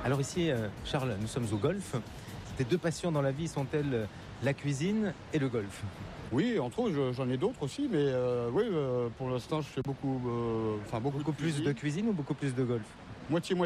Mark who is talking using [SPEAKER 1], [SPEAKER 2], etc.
[SPEAKER 1] Alors ici, Charles, nous sommes au golf. Tes deux passions dans la vie sont-elles la cuisine et le golf?
[SPEAKER 2] Oui, entre autres, j'en ai d'autres aussi, mais pour l'instant, je fais beaucoup
[SPEAKER 1] Beaucoup plus
[SPEAKER 2] cuisine.
[SPEAKER 1] de cuisine ou beaucoup plus de golf?
[SPEAKER 2] Moitié